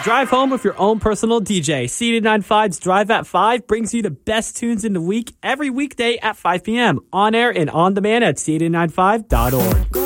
Drive home with your own personal DJ. C895's Drive at 5 brings you the best tunes in the week every weekday at 5 p.m. On air and on demand at c895.org.